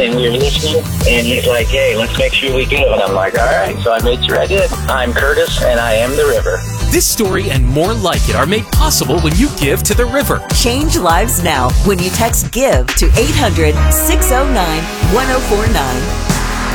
and we were listening, and he's like, hey, let's make sure we give. And I'm like, all right. So I made sure I did. I'm Curtis, and I am the river. This story and more like it are made possible when you give to the river. Change lives now when you text GIVE to 800-609-1049.